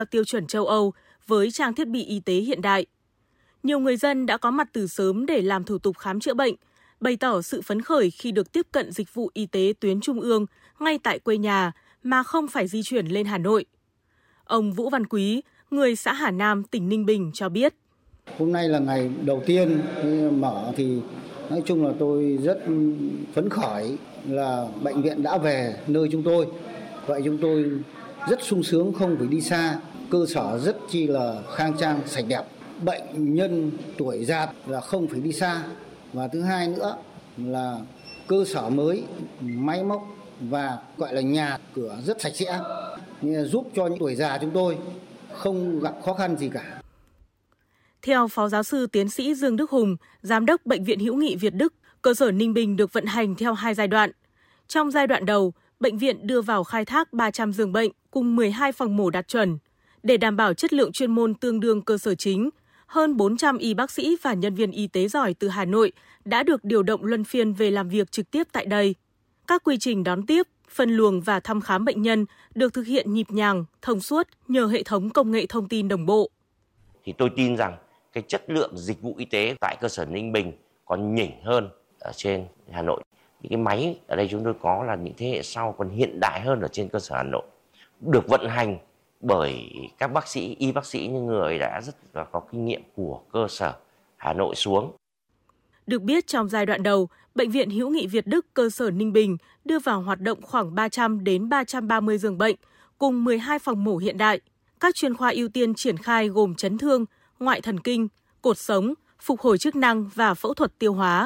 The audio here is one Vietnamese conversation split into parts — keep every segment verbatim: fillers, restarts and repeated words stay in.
tiêu chuẩn châu Âu với trang thiết bị y tế hiện đại. Nhiều người dân đã có mặt từ sớm để làm thủ tục khám chữa bệnh, bày tỏ sự phấn khởi khi được tiếp cận dịch vụ y tế tuyến trung ương ngay tại quê nhà mà không phải di chuyển lên Hà Nội. Ông Vũ Văn Quý, người xã Hà Nam, tỉnh Ninh Bình cho biết. Hôm nay là ngày đầu tiên mở thì nói chung là tôi rất phấn khởi là bệnh viện đã về nơi chúng tôi. Vậy chúng tôi rất sung sướng không phải đi xa, cơ sở rất chi là khang trang, sạch đẹp. Bệnh nhân tuổi già là không phải đi xa. Và thứ hai nữa là cơ sở mới, máy móc và gọi là nhà cửa rất sạch sẽ, giúp cho những tuổi già chúng tôi không gặp khó khăn gì cả. Theo Phó Giáo sư Tiến sĩ Dương Đức Hùng, Giám đốc Bệnh viện Hữu nghị Việt Đức, cơ sở Ninh Bình được vận hành theo hai giai đoạn. Trong giai đoạn đầu, bệnh viện đưa vào khai thác ba trăm giường bệnh cùng mười hai phòng mổ đạt chuẩn. Để đảm bảo chất lượng chuyên môn tương đương cơ sở chính, hơn bốn trăm y bác sĩ và nhân viên y tế giỏi từ Hà Nội đã được điều động luân phiên về làm việc trực tiếp tại đây. Các quy trình đón tiếp, phân luồng và thăm khám bệnh nhân được thực hiện nhịp nhàng, thông suốt nhờ hệ thống công nghệ thông tin đồng bộ. Thì tôi tin rằng cái chất lượng dịch vụ y tế tại cơ sở Ninh Bình còn nhỉnh hơn ở trên Hà Nội. Những cái máy ở đây chúng tôi có là những thế hệ sau còn hiện đại hơn ở trên cơ sở Hà Nội. Được vận hành bởi các bác sĩ, y bác sĩ những người đã rất là có kinh nghiệm của cơ sở Hà Nội xuống. Được biết trong giai đoạn đầu, Bệnh viện Hữu nghị Việt Đức cơ sở Ninh Bình đưa vào hoạt động khoảng ba trăm đến ba trăm ba mươi giường bệnh cùng mười hai phòng mổ hiện đại. Các chuyên khoa ưu tiên triển khai gồm chấn thương, ngoại thần kinh, cột sống, phục hồi chức năng và phẫu thuật tiêu hóa.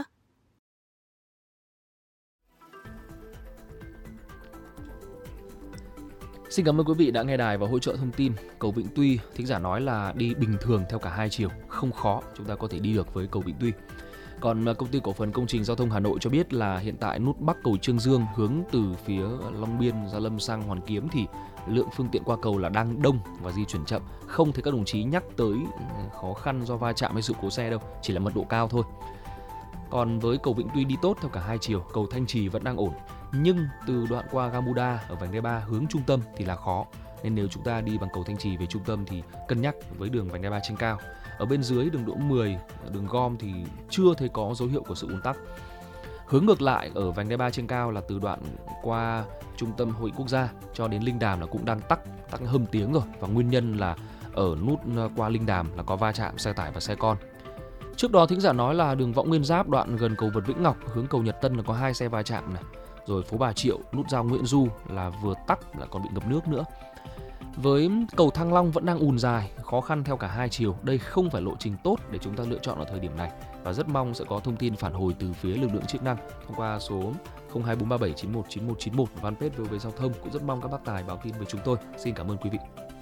Xin cảm ơn quý vị đã nghe đài và hỗ trợ thông tin. Cầu Vĩnh Tuy, thính giả nói là đi bình thường theo cả hai chiều, không khó, chúng ta có thể đi được với cầu Vĩnh Tuy. Còn Công ty Cổ phần Công trình Giao thông Hà Nội cho biết là hiện tại nút Bắc cầu Chương Dương hướng từ phía Long Biên, Gia Lâm sang Hoàn Kiếm thì lượng phương tiện qua cầu là đang đông và di chuyển chậm. Không thấy các đồng chí nhắc tới khó khăn do va chạm hay sự cố xe đâu, chỉ là mật độ cao thôi. Còn với cầu Vĩnh Tuy đi tốt theo cả hai chiều, cầu Thanh Trì vẫn đang ổn. Nhưng từ đoạn qua ga Muda ở vành đai ba hướng trung tâm thì là khó. Nên nếu chúng ta đi bằng cầu Thanh Trì về trung tâm thì cân nhắc với đường vành đai ba trên cao. Ở bên dưới đường Đỗ mười, đường gom thì chưa thấy có dấu hiệu của sự ùn tắc. Hướng ngược lại ở vành đai ba trên cao là từ đoạn qua trung tâm Hội Quốc gia cho đến Linh Đàm là cũng đang tắc, tắc hơn tiếng rồi. Và nguyên nhân là ở nút qua Linh Đàm là có va chạm xe tải và xe con. Trước đó thính giả nói là đường Võ Nguyên Giáp đoạn gần cầu Vượt Vĩnh Ngọc hướng cầu Nhật Tân là có hai xe va chạm này. Rồi phố Bà Triệu, nút giao Nguyễn Du là vừa tắc lại còn bị ngập nước nữa. Với cầu Thăng Long vẫn đang ùn dài, khó khăn theo cả hai chiều. Đây không phải lộ trình tốt để chúng ta lựa chọn ở thời điểm này. Và rất mong sẽ có thông tin phản hồi từ phía lực lượng chức năng thông qua số không hai bốn ba bảy chín một chín một chín một và fanpage vê o vê Giao thông. Cũng rất mong các bác tài báo tin với chúng tôi. Xin cảm ơn quý vị.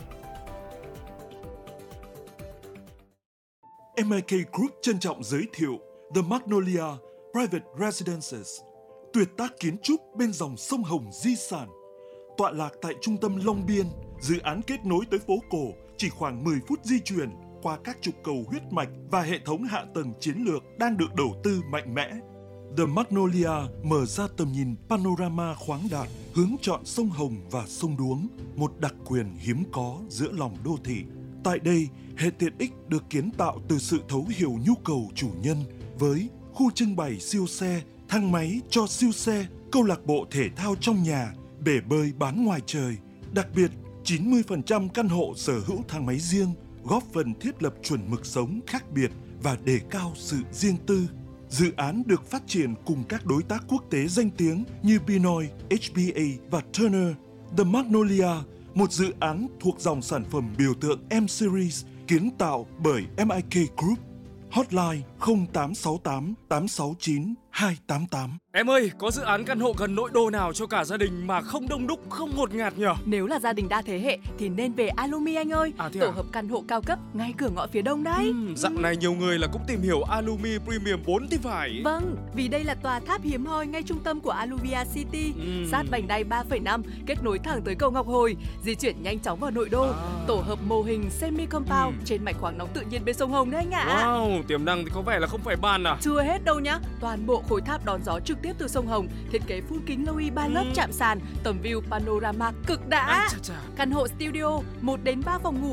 em i ca Group trân trọng giới thiệu The Magnolia Private Residences, tuyệt tác kiến trúc bên dòng sông Hồng di sản. Tọa lạc tại trung tâm Long Biên, dự án kết nối tới phố cổ chỉ khoảng mười phút di chuyển qua các trục cầu huyết mạch và hệ thống hạ tầng chiến lược đang được đầu tư mạnh mẽ. The Magnolia mở ra tầm nhìn panorama khoáng đạt, hướng chọn sông Hồng và sông Đuống, một đặc quyền hiếm có giữa lòng đô thị. Tại đây, hệ tiện ích được kiến tạo từ sự thấu hiểu nhu cầu chủ nhân với khu trưng bày siêu xe, thang máy cho siêu xe, câu lạc bộ thể thao trong nhà, bể bơi bán ngoài trời. Đặc biệt, chín mươi phần trăm căn hộ sở hữu thang máy riêng, góp phần thiết lập chuẩn mực sống khác biệt và đề cao sự riêng tư. Dự án được phát triển cùng các đối tác quốc tế danh tiếng như Pinoy, hát bê a và Turner. The Magnolia, một dự án thuộc dòng sản phẩm biểu tượng M-Series kiến tạo bởi em i ca Group. Hotline không tám sáu tám tám sáu chín hai tám tám. Em ơi, có dự án căn hộ gần nội đô nào cho cả gia đình mà không đông đúc, không ngột ngạt nhỉ? Nếu là gia đình đa thế hệ thì nên về Alumi anh ơi. À, tổ à? hợp căn hộ cao cấp ngay cửa ngõ phía đông đấy. Ừ, dạo này nhiều người là cũng tìm hiểu Alumi Premium bốn thì phải. Vâng, vì đây là tòa tháp hiếm hoi ngay trung tâm của Aluvia City, ừ. sát vành đai ba phẩy năm, kết nối thẳng tới cầu Ngọc Hồi, di chuyển nhanh chóng vào nội đô. À. Tổ hợp mô hình semi compound ừ. trên mạch khoáng nóng tự nhiên bên sông Hồng đấy anh ạ. Wow, tiềm năng thì có vẻ là không phải bàn à? Chưa hết đâu nhá, toàn bộ khối tháp đón gió trực tiếp từ sông Hồng, thiết kế full kính lưu ly ba lớp chạm sàn, tầm view panorama cực đã. Căn hộ studio một đến ba phòng ngủ